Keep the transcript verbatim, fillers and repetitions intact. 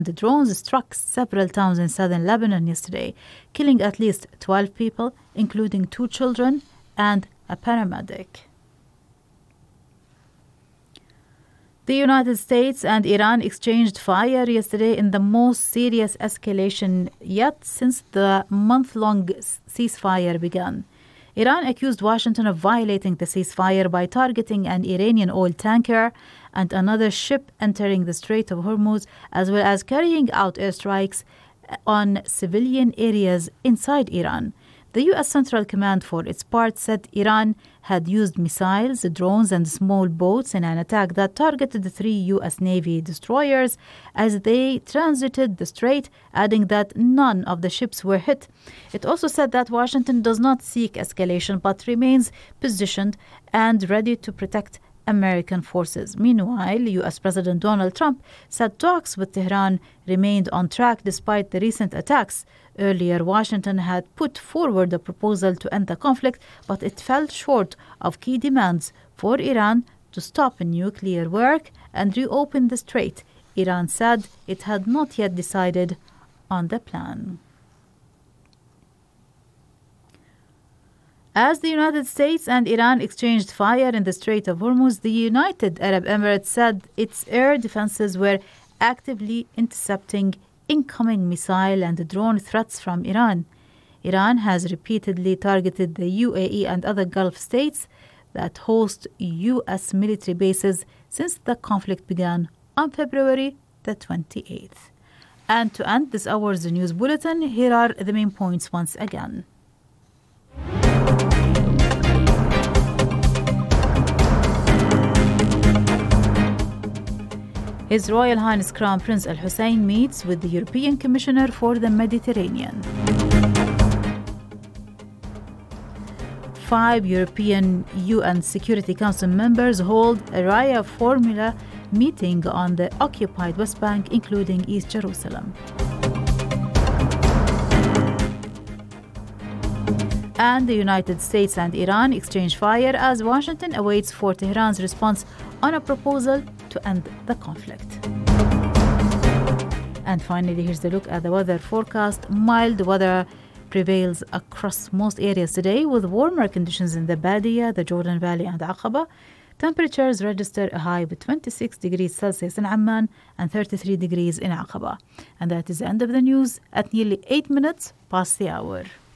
The drones struck several towns in southern Lebanon yesterday, killing at least twelve people, including two children and a paramedic. The United States and Iran exchanged fire yesterday in the most serious escalation yet since the month-long ceasefire began. Iran accused Washington of violating the ceasefire by targeting an Iranian oil tanker and another ship entering the Strait of Hormuz, as well as carrying out airstrikes on civilian areas inside Iran. The U S Central Command, for its part, said Iran had used missiles, drones, and small boats in an attack that targeted the three U S Navy destroyers as they transited the strait, adding that none of the ships were hit. It also said that Washington does not seek escalation but remains positioned and ready to protect American forces. Meanwhile, U S President Donald Trump said talks with Tehran remained on track despite the recent attacks. Earlier, Washington had put forward a proposal to end the conflict, but it fell short of key demands for Iran to stop nuclear work and reopen the strait. Iran said it had not yet decided on the plan. As the United States and Iran exchanged fire in the Strait of Hormuz, the United Arab Emirates said its air defenses were actively intercepting incoming missile and drone threats from Iran. Iran has repeatedly targeted the U A E and other Gulf states that host U S military bases since the conflict began on February the twenty-eighth. And to end this hour's news bulletin, here are the main points once again. His Royal Highness Crown Prince Al Hussein meets with the European Commissioner for the Mediterranean. Five European U N Security Council members hold a Raya Formula meeting on the occupied West Bank, including East Jerusalem. And the United States and Iran exchange fire as Washington awaits for Tehran's response on a proposal to end the conflict. And finally, here's a look at the weather forecast. Mild weather prevails across most areas today, with warmer conditions in the Badia, the Jordan Valley, and Aqaba. Temperatures register a high of twenty-six degrees Celsius in Amman and thirty-three degrees in Aqaba. And that is the end of the news at nearly eight minutes past the hour.